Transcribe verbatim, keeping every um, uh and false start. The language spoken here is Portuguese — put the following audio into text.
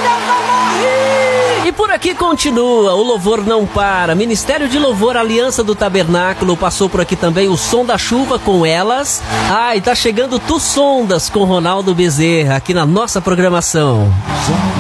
E por aqui continua, o louvor não para. Ministério de Louvor, Aliança do Tabernáculo, passou por aqui também o Som da Chuva com elas. Ah, e tá chegando Tu Sondas com Ronaldo Bezerra aqui na nossa programação.